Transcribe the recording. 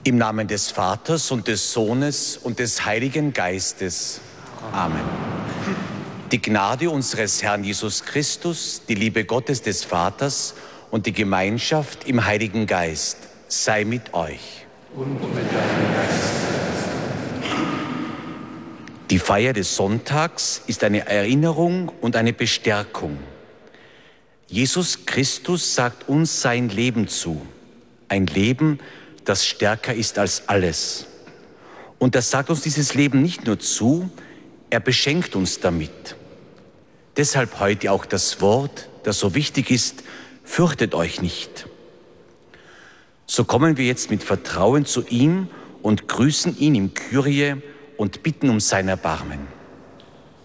Im Namen des Vaters und des Sohnes und des Heiligen Geistes. Amen. Die Gnade unseres Herrn Jesus Christus, die Liebe Gottes des Vaters und die Gemeinschaft im Heiligen Geist sei mit euch. Und mit deinem Geist. Die Feier des Sonntags ist eine Erinnerung und eine Bestärkung. Jesus Christus sagt uns sein Leben zu. Ein Leben, das stärker ist als alles. Und er sagt uns dieses Leben nicht nur zu, er beschenkt uns damit. Deshalb heute auch das Wort, das so wichtig ist: Fürchtet euch nicht. So kommen wir jetzt mit Vertrauen zu ihm und grüßen ihn im Kyrie und bitten um sein Erbarmen.